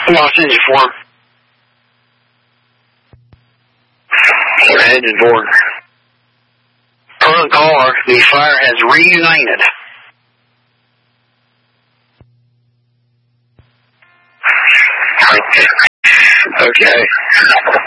Los Angeles form. Engine board. Per the caller, the fire has reunited. Okay.